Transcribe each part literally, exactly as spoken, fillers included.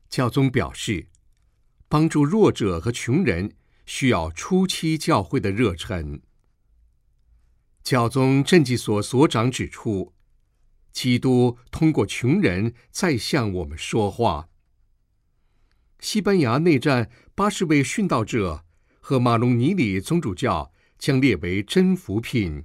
教宗表示，帮助弱者和穷人需要初期教会的热忱。教宗政纪所所长指出，基督通过穷人在向我们说话。西班牙内战八十位殉道者和马龙尼里宗主教将列为真福品。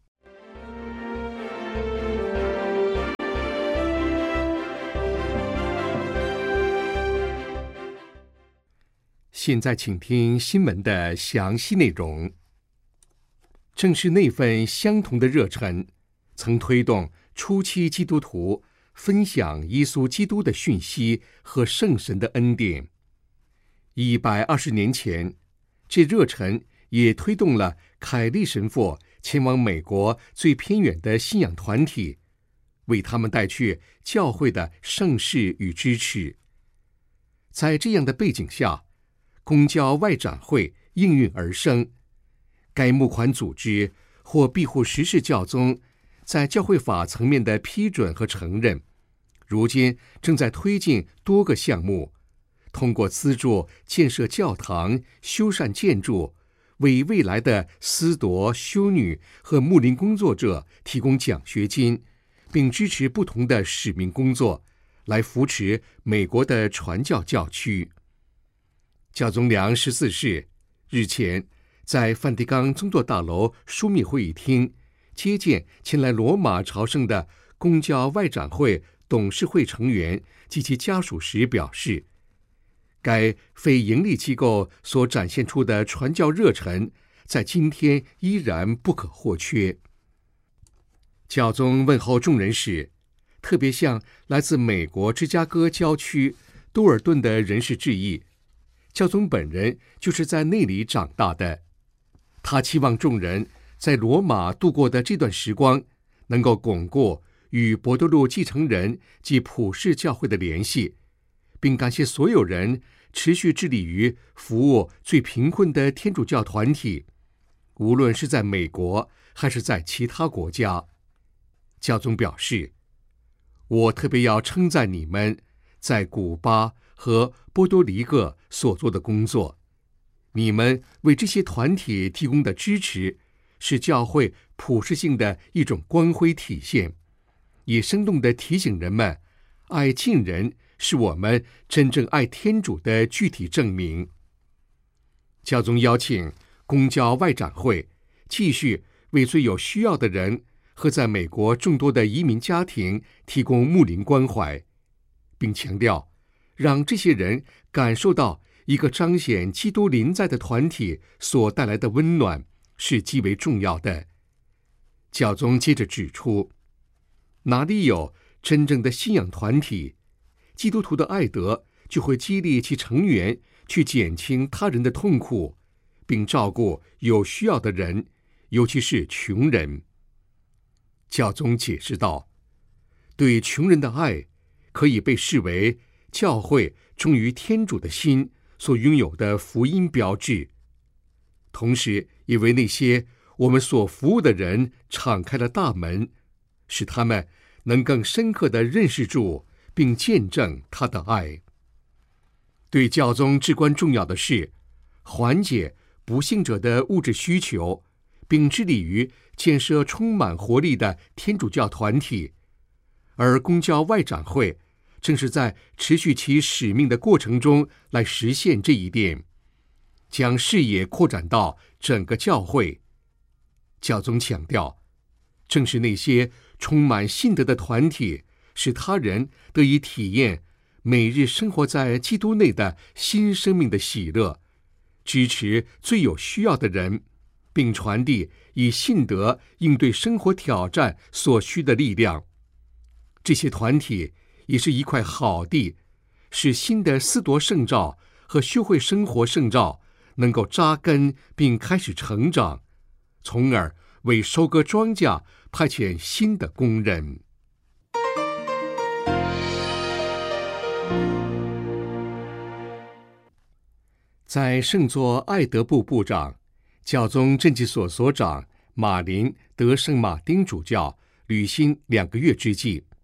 现在请听新闻的详细内容。正是那份相同的热忱，曾推动初期基督徒分享耶稣基督的讯息和圣神的恩典。一百二十年前，这热忱也推动了凯利神父前往美国最偏远的信仰团体，为他们带去教会的圣事与支持。在这样的背景下，公教外展会应运而生。该募款组织或庇护十世教宗在教会法层面的批准和承认，如今正在推进多个项目，通过资助建设教堂、修缮建筑，为未来的司铎、修女和牧灵工作者提供奖学金，并支持不同的使命工作，来扶持美国的传教教区。教宗良十四世日前在梵蒂冈宗座大楼枢密会议厅接见前来罗马朝圣的公教外展会董事会成员及其家属时表示，该非营利机构所展现出的传教热忱在今天依然不可或缺。教宗问候众人时，特别向来自美国芝加哥郊区多尔顿的人士致意。教宗本人就是在那里长大的，他期望众人在罗马度过的这段时光能够巩固与伯多禄继承人及普世教会的联系，并感谢所有人持续致力于服务最贫困的天主教团体，无论是在美国还是在其他国家。教宗表示，我特别要称赞你们在古巴和波多黎各所做的工作，你们为这些团体提供的支持是教会普世性的一种光辉体现，也生动地提醒人们，爱近人是我们真正爱天主的具体证明。教宗邀请公教外展会继续为最有需要的人和在美国众多的移民家庭提供牧灵关怀，并强调让这些人感受到一个彰显基督临在的团体所带来的温暖是极为重要的。教宗接着指出，哪里有真正的信仰团体，基督徒的爱德就会激励其成员去减轻他人的痛苦，并照顾有需要的人，尤其是穷人。教宗解释道，对穷人的爱可以被视为教会忠于天主的心所拥有的福音标志，同时也为那些我们所服务的人敞开了大门，使他们能更深刻地认识主并见证他的爱。对教宗至关重要的是缓解不幸者的物质需求，并致力于建设充满活力的天主教团体，而公教外展会正是在持续其使命的过程中来实现这一点，将视野扩展到整个教会。教宗强调，正是那些充满信德的团体，使他人得以体验每日生活在基督内的新生命的喜乐，支持最有需要的人，并传递以信德应对生活挑战所需的力量。这些团体也是一块好地，使新的司铎圣召和修会生活圣召能够扎根并开始成长，从而为收割庄稼派遣新的工人。在圣座爱德部部长、教宗政纪所所长马林·德圣马丁主教履新两个月之际，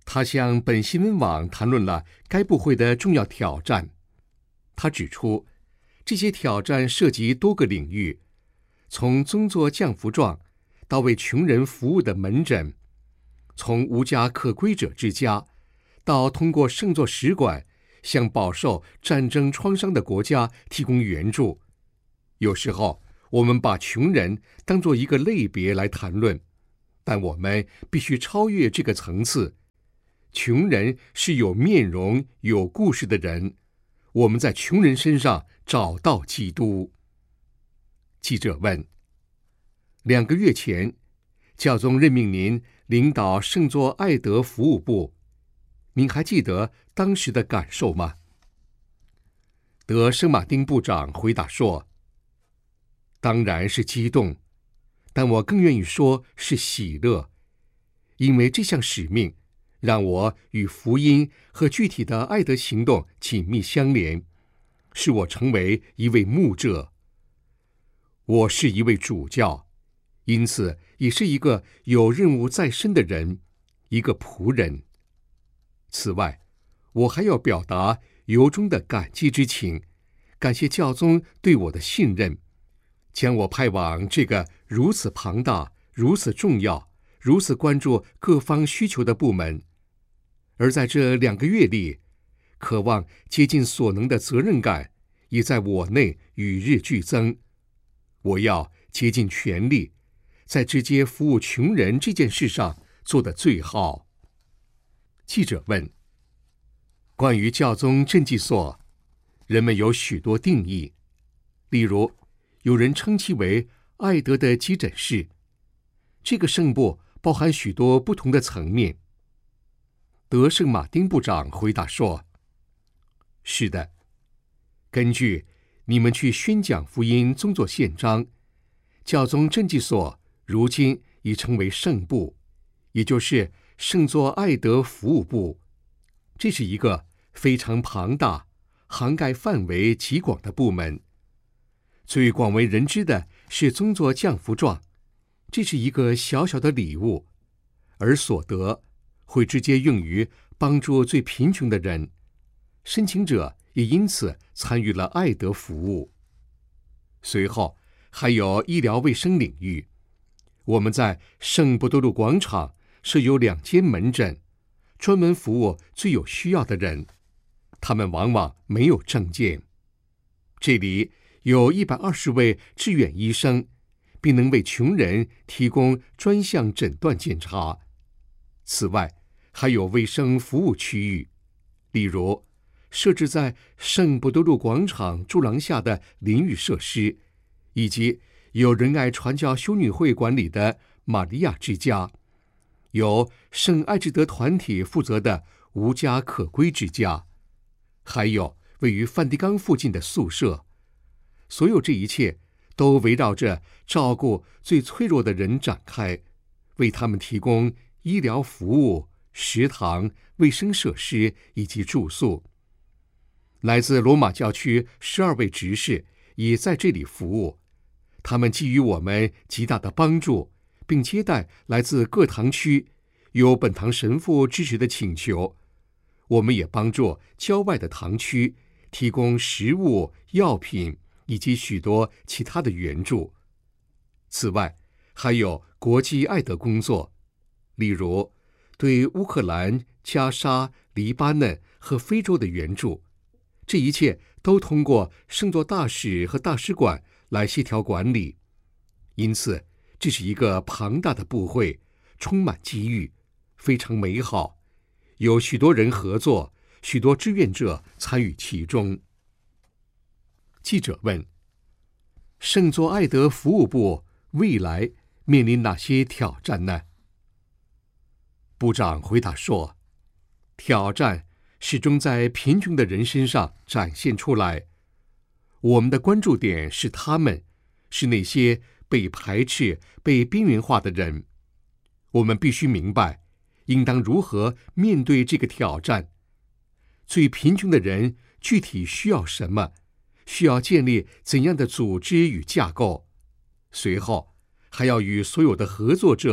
他向本新闻网谈论了该部会的重要挑战。他指出，这些挑战涉及多个领域，从宗座降服状到为穷人服务的门诊，从无家可归者之家到通过圣座使馆向饱受战争创伤的国家提供援助。有时候我们把穷人当作一个类别来谈论，但我们必须超越这个层次。穷人是有面容、有故事的人，我们在穷人身上找到基督。记者问：两个月前，教宗任命您领导圣座爱德服务部，您还记得当时的感受吗？德圣马丁部长回答说：当然是激动，但我更愿意说是喜乐，因为这项使命让我与福音和具体的爱德行动紧密相连，使我成为一位牧者。我是一位主教，因此也是一个有任务在身的人，一个仆人。此外，我还要表达由衷的感激之情，感谢教宗对我的信任，将我派往这个如此庞大、如此重要、如此关注各方需求的部门。而在这两个月里，渴望竭尽所能的责任感也在我内与日俱增。我要竭尽全力，在直接服务穷人这件事上做得最好。记者问：关于教宗赈济所，人们有许多定义，例如有人称其为爱德的急诊室。这个圣部包含许多不同的层面。德圣马丁部长回答说：是的，根据你们去宣讲福音宗座宪章，教宗赈济所如今已成为圣部，也就是圣座爱德服务部。这是一个非常庞大、涵盖范围极广的部门。最广为人知的是宗座降服状，这是一个小小的礼物，而所得会直接用于帮助最贫穷的人，申请者也因此参与了爱德服务。随后还有医疗卫生领域，我们在圣伯多禄广场设有两间门诊，专门服务最有需要的人，他们往往没有证件。这里有一百二十位志愿医生，并能为穷人提供专项诊断检查。此外，还有卫生服务区域，例如设置在圣伯多禄广场柱廊下的淋浴设施，以及由仁爱传教修女会管理的玛利亚之家，由圣爱智德团体负责的无家可归之家，还有位于梵蒂冈附近的宿舍。所有这一切都围绕着照顾最脆弱的人展开，为他们提供医疗服务、食堂、卫生设施以及住宿。来自罗马教区十二位执事也在这里服务，他们给予我们极大的帮助，并接待来自各堂区由本堂神父支持的请求。我们也帮助郊外的堂区提供食物、药品以及许多其他的援助。此外，还有国际爱德工作，例如对乌克兰、加沙、黎巴嫩和非洲的援助。这一切都通过圣座大使和大使馆来协调管理。因此，这是一个庞大的部会，充满机遇，非常美好，有许多人合作，许多志愿者参与其中。记者问：圣座爱德服务部未来面临哪些挑战呢？部长回答说：挑战始终在贫穷的人身上展现出来。我们的关注点是他们，是那些被排斥、被边缘化的人。我们必须明白，应当如何面对这个挑战。最贫穷的人具体需要什么？需要建立怎样的组织与架构？随后，还要与所有的合作者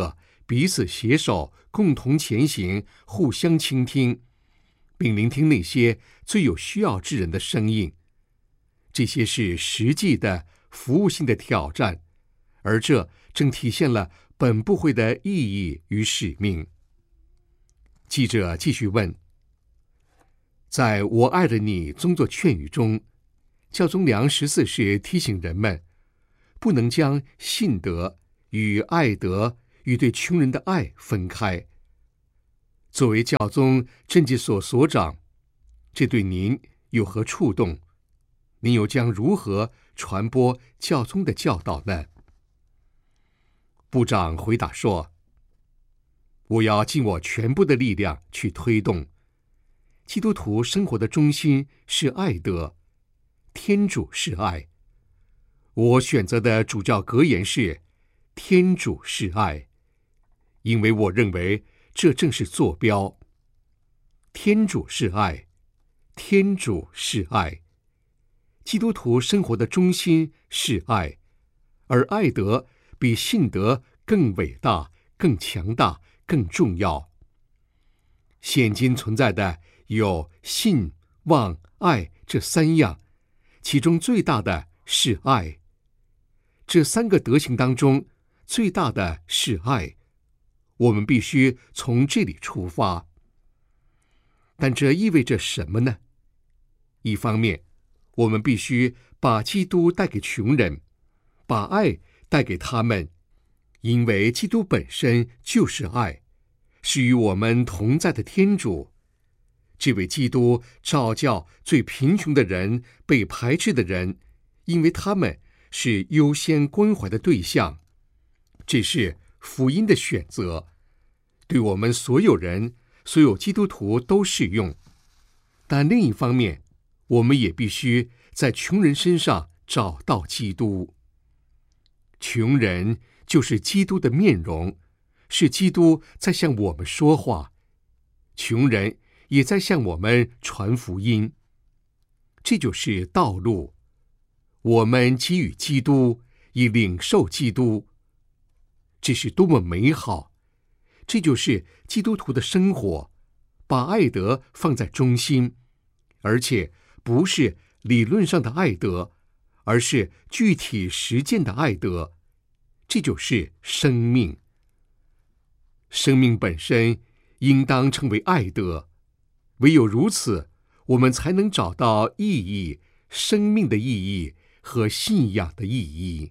彼此携手，共同前行，互相倾听，并聆听那些最有需要之人的声音。这些是实际的服务性的挑战，而这正体现了本部会的意义与使命。记者继续问：在我爱了你宗座劝语中，教宗良十四世提醒人们，不能将信德与爱德与对穷人的爱分开。作为教宗政绩所所长，这对您有何触动？您又将如何传播教宗的教导呢？部长回答说：我要尽我全部的力量去推动。基督徒生活的中心是爱德，天主是爱。我选择的主教格言是天主是爱，因为我认为这正是坐标。天主是爱，天主是爱。基督徒生活的中心是爱，而爱德比信德更伟大、更强大、更重要。现今存在的有信、望、爱这三样，其中最大的是爱。这三个德行当中，最大的是爱。我们必须从这里出发。但这意味着什么呢？一方面，我们必须把基督带给穷人，把爱带给他们，因为基督本身就是爱，是与我们同在的天主。这位基督照教最贫穷的人、被排斥的人，因为他们是优先关怀的对象。这是福音的选择，对我们所有人、所有基督徒都适用。但另一方面，我们也必须在穷人身上找到基督。穷人就是基督的面容，是基督在向我们说话，穷人也在向我们传福音。这就是道路。我们给予基督，以领受基督。这是多么美好！这就是基督徒的生活，把爱德放在中心，而且不是理论上的爱德，而是具体实践的爱德。这就是生命。生命本身应当成为爱德，唯有如此，我们才能找到意义、生命的意义和信仰的意义。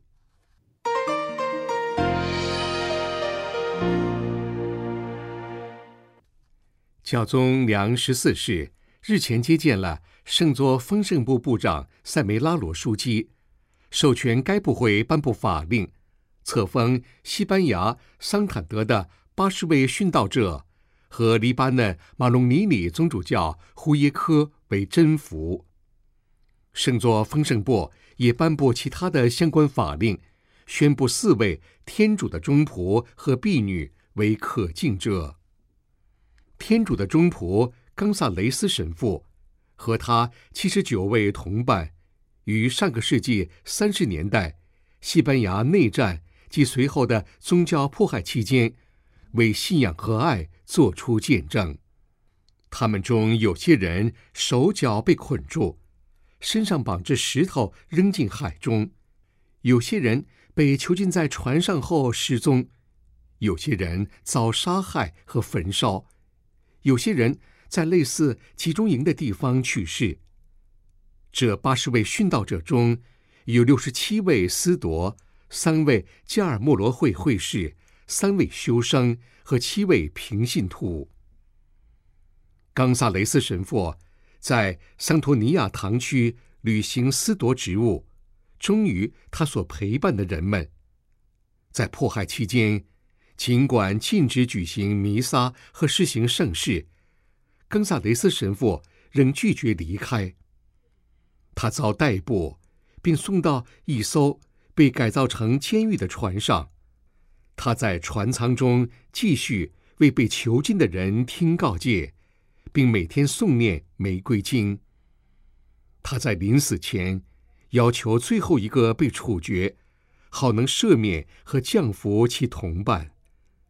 教宗良十四世日前接见了圣座丰盛部部长塞梅拉罗枢机，授权该部会颁布法令，册封西班牙桑坦德的八十位殉道者和黎巴嫩马龙尼里宗主教胡耶科为真福。圣座丰盛部也颁布其他的相关法令，宣布四位天主的忠仆和婢女为可敬者。天主的忠仆冈萨雷斯神父和他七十九位同伴，于上个世纪三十年代西班牙内战及随后的宗教迫害期间，为信仰和爱做出见证。他们中有些人手脚被捆住，身上绑着石头扔进海中；有些人被囚禁在船上后失踪；有些人遭杀害和焚烧；有些人在类似集中营的地方去世。这八十位殉道者中，有六十七位司铎，三位加尔默罗会会士，三位修生和七位平信徒。冈萨雷斯神父在桑托尼亚堂区履行司铎职务，忠于他所陪伴的人们。在迫害期间，尽管禁止举行弥撒和施行圣事，冈萨雷斯神父仍拒绝离开。他遭逮捕，并送到一艘被改造成监狱的船上。他在船舱中继续为被囚禁的人听告诫，并每天诵念玫瑰经。他在临死前要求最后一个被处决，好能赦免和降服其同伴。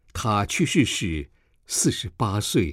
他去世时四十八岁。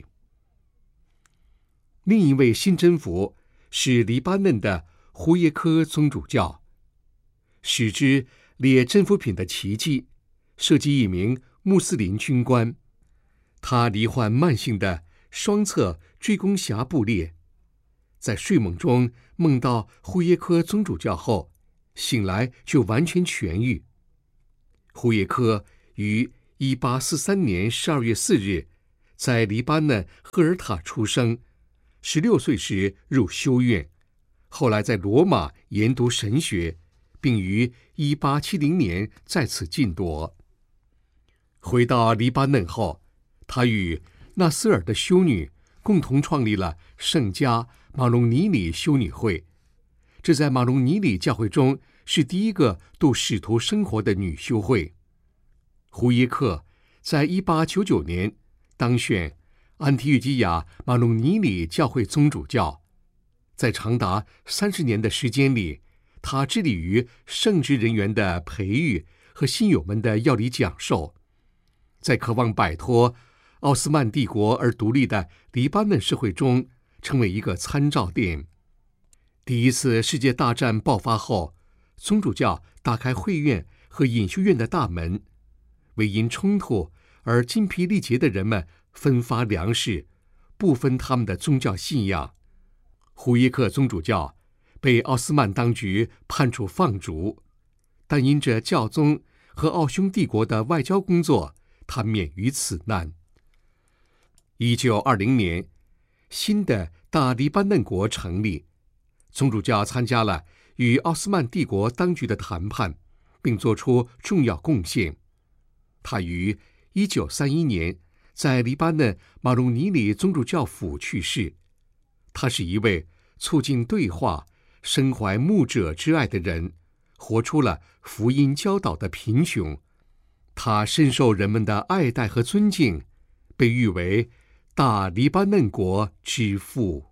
另一位新征服是黎巴嫩的胡耶科宗主教，使之列征服品的奇迹，设计一名穆斯林军官，他罹患慢性的双侧椎弓峡布裂，在睡梦中梦到胡耶科宗主教后，醒来就完全痊愈。胡耶科于一八四三年十二月四日在黎巴嫩赫尔塔出生，十六岁时入修院，后来在罗马研读神学，并于一八七零年在此禁夺。回到黎巴嫩后，他与纳斯尔的修女共同创立了圣家马隆尼里修女会，这在马隆尼里教会中是第一个度使徒生活的女修会。胡耶克在一八九九年当选安提约基亚马隆尼里教会宗主教，在长达三十年的时间里，他致力于圣职人员的培育和信友们的要理讲授，在渴望摆脱奥斯曼帝国而独立的黎巴嫩社会中成为一个参照点。第一次世界大战爆发后，宗主教打开会院和隐修院的大门，为因冲突而精疲力竭的人们分发粮食，不分他们的宗教信仰。胡耶克宗主教被奥斯曼当局判处放逐，但因着教宗和奥匈帝国的外交工作，他免于此难。一九二零年，新的大黎巴嫩国成立，宗主教参加了与奥斯曼帝国当局的谈判，并做出重要贡献。他于一九三一年在黎巴嫩马隆尼里宗主教府去世。他是一位促进对话、深怀牧者之爱的人，活出了福音教导的贫穷。他深受人们的爱戴和尊敬，被誉为大黎巴嫩国之父。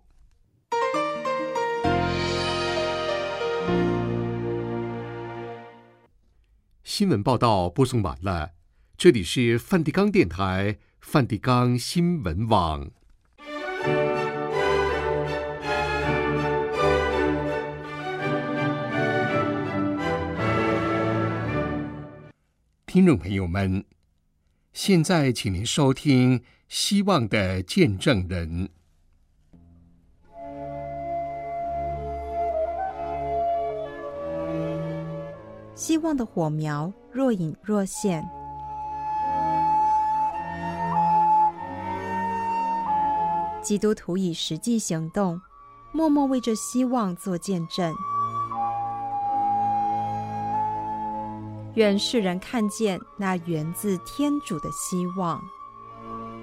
新闻报道播送完了，这里是梵蒂冈电台梵蒂冈新闻网。听众朋友们，现在请您收听《希望的见证人》。 希望的火苗若隐若现，基督徒以实际行动，默默为这希望做见证。愿世人看见那源自天主的希望。